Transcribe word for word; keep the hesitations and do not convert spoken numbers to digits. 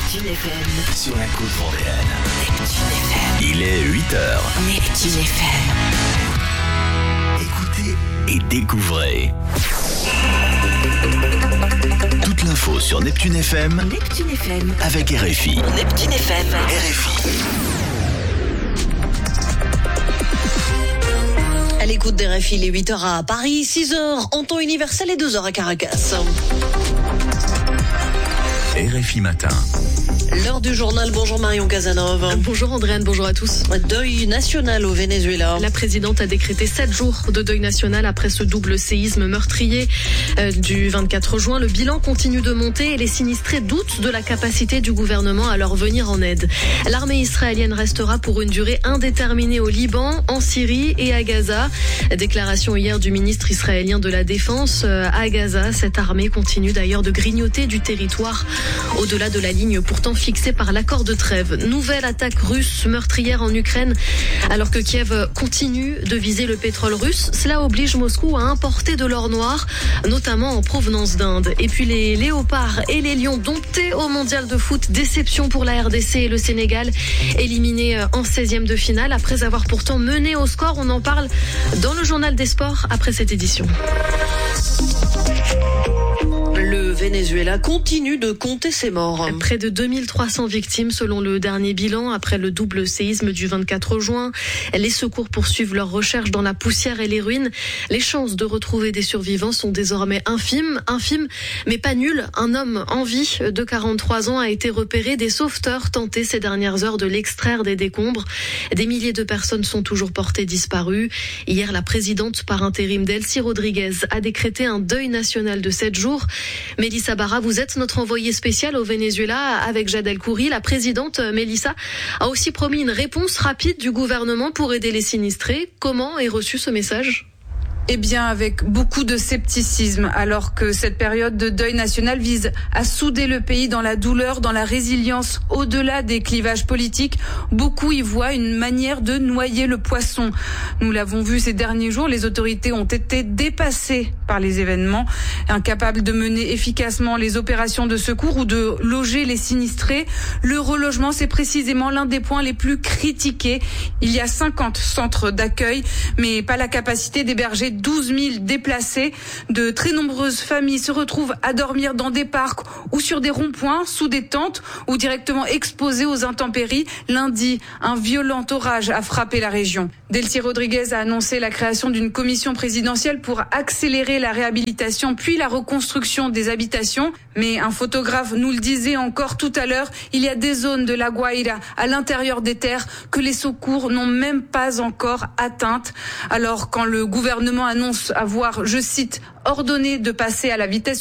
Neptune F M. Sur la côte vendéenne. Neptune F M. Il est huit heures. Neptune F M. Écoutez et découvrez. Toute l'info sur Neptune F M. Neptune F M. Avec R F I. Neptune F M. R F I. À l'écoute des R F I, il est huit heures à Paris, six heures en temps universel et deux heures à Caracas. R F I Matin. L'heure du journal, bonjour Marion Casanova. Bonjour Andréane, bonjour à tous. Deuil national au Venezuela. La présidente a décrété sept jours de deuil national après ce double séisme meurtrier euh, du vingt-quatre juin. Le bilan continue de monter et les sinistrés doutent de la capacité du gouvernement à leur venir en aide. L'armée israélienne restera pour une durée indéterminée au Liban, en Syrie et à Gaza. Déclaration hier du ministre israélien de la Défense euh, à Gaza. Cette armée continue d'ailleurs de grignoter du territoire au-delà de la ligne pourtant fixée par l'accord de trêve. Nouvelle attaque russe meurtrière en Ukraine alors que Kiev continue de viser le pétrole russe. Cela oblige Moscou à importer de l'or noir, notamment en provenance d'Inde. Et puis les léopards et les lions domptés au mondial de foot. Déception pour la R D C et le Sénégal, éliminés en seizième de finale après avoir pourtant mené au score. On en parle dans le journal des sports après cette édition. Le Venezuela continue de compter ses morts. Près de deux mille trois cents victimes selon le dernier bilan après le double séisme du vingt-quatre juin. Les secours poursuivent leurs recherches dans la poussière et les ruines. Les chances de retrouver des survivants sont désormais infimes, infimes, mais pas nulles. Un homme en vie de quarante-trois ans a été repéré. Des sauveteurs tentaient ces dernières heures de l'extraire des décombres. Des milliers de personnes sont toujours portées disparues. Hier, la présidente par intérim Delcy Rodriguez a décrété un deuil national de sept jours. Mélissa Barra, vous êtes notre envoyée spéciale au Venezuela avec Jad El-Khoury. La présidente Mélissa a aussi promis une réponse rapide du gouvernement pour aider les sinistrés. Comment est reçu ce message ? Eh bien, avec beaucoup de scepticisme, alors que cette période de deuil national vise à souder le pays dans la douleur, dans la résilience, au-delà des clivages politiques. Beaucoup y voient une manière de noyer le poisson. Nous l'avons vu ces derniers jours, les autorités ont été dépassées par les événements, incapables de mener efficacement les opérations de secours ou de loger les sinistrés. Le relogement, c'est précisément l'un des points les plus critiqués. Il y a cinquante centres d'accueil, mais pas la capacité d'héberger douze mille déplacés. De très nombreuses familles se retrouvent à dormir dans des parcs ou sur des ronds-points, sous des tentes ou directement exposées aux intempéries. Lundi, un violent orage a frappé la région. Delcy Rodriguez a annoncé la création d'une commission présidentielle pour accélérer la réhabilitation puis la reconstruction des habitations. Mais un photographe nous le disait encore tout à l'heure, il y a des zones de La Guaira à l'intérieur des terres que les secours n'ont même pas encore atteintes. Alors quand le gouvernement annonce avoir, je cite, ordonné de passer à la vitesse